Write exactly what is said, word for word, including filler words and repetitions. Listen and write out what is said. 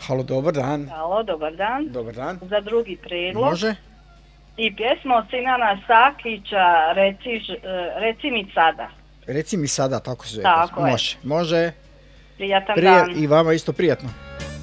Halo, dobar dan. Halo, dobar dan. Dobar dan. Za drugi prijedlog. Može? I pjesma od Sinana Sakića, reci, reci mi sada. Reci mi sada, tako se zove. Tako je. Može, može. Prijatan Prije, dan. I vama isto prijatno.